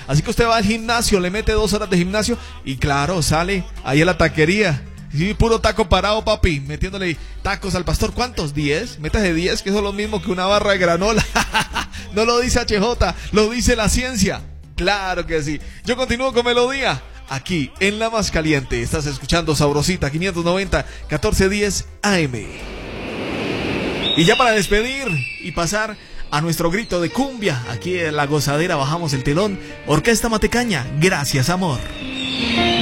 Así que usted va al gimnasio, le mete 2 horas de gimnasio y claro, sale ahí a la taquería. Sí, puro taco parado, papi, metiéndole tacos al pastor. ¿Cuántos? 10. Métase 10, que eso es lo mismo que una barra de granola. No lo dice HJ, lo dice la ciencia. Claro que sí. Yo continúo con Melodía, aquí en La Más Caliente. Estás escuchando Sabrosita 590 1410 AM. Y ya para despedir y pasar a nuestro grito de cumbia, aquí en La Gozadera bajamos el telón. Orquesta Matecaña, gracias amor.